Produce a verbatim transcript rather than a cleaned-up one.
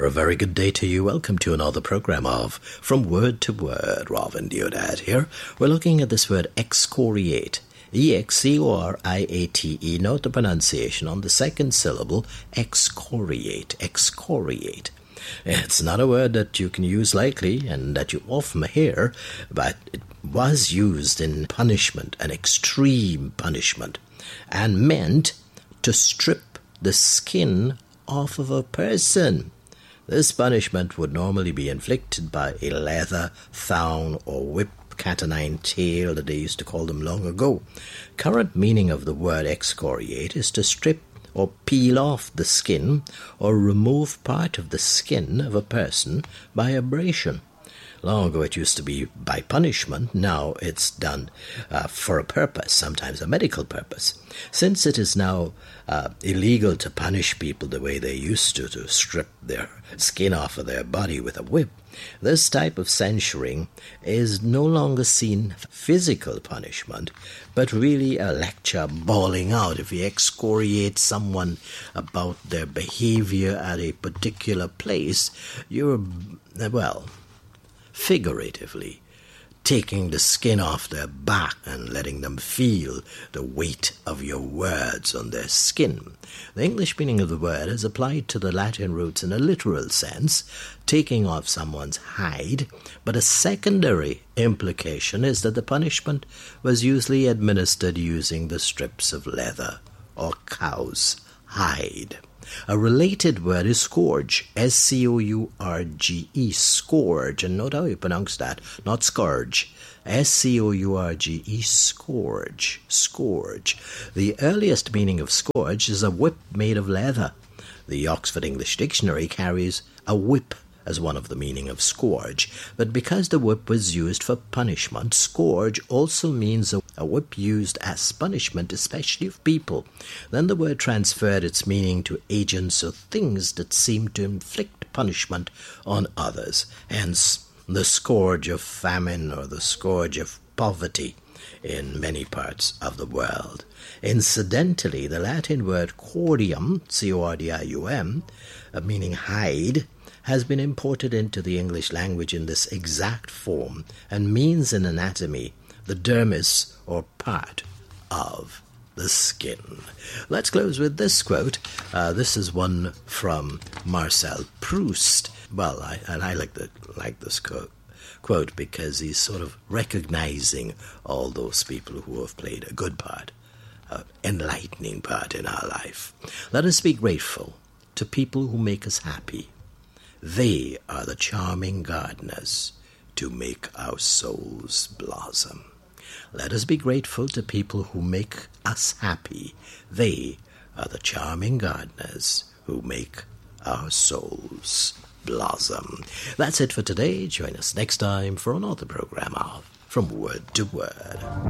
A very good day to you. Welcome to another program of From Word to Word. Robin Deodat here. We're looking at this word excoriate. E X C O R I A T E. Note the pronunciation on the second syllable, excoriate, excoriate. It's not a word that you can use lightly and that you often hear, but it was used in punishment, an extreme punishment, and meant to strip the skin off of a person. This punishment would normally be inflicted by a leather, thong, or whip, cat o' nine tail that they used to call them long ago. Current meaning of the word excoriate is to strip or peel off the skin or remove part of the skin of a person by abrasion. Long ago it used to be by punishment. Now it's done uh, for a purpose, sometimes a medical purpose. Since it is now uh, illegal to punish people the way they used to, to strip their skin off of their body with a whip, this type of censuring is no longer seen physical punishment, but really a lecture bawling out. If you excoriate someone about their behavior at a particular place, you're, well, figuratively taking the skin off their back and letting them feel the weight of your words on their skin. The English meaning of the word is applied to the Latin roots in a literal sense, taking off someone's hide, but a secondary implication is that the punishment was usually administered using the strips of leather or cow's hide. A related word is scourge, S C O U R G E, scourge, and note how you pronounce that, not scourge, S C O U R G E, scourge, scourge. The earliest meaning of scourge is a whip made of leather. The Oxford English Dictionary carries a whip as one of the meaning of scourge, but because the whip was used for punishment, scourge also means a, a whip used as punishment, especially of people. Then the word transferred its meaning to agents or things that seem to inflict punishment on others, hence the scourge of famine or the scourge of poverty in many parts of the world. Incidentally, the Latin word cordium, C O R D I U M, meaning hide, has been imported into the English language in this exact form and means in anatomy the dermis or part of the skin. Let's close with this quote. Uh, this is one from Marcel Proust. Well, I, and I like, the, like this quote, quote because he's sort of recognizing all those people who have played a good part, an enlightening part in our life. Let us be grateful to people who make us happy. They are the charming gardeners to make our souls blossom. Let us be grateful to people who make us happy. They are the charming gardeners who make our souls blossom. That's it for today. Join us next time for another program of From Word to Word.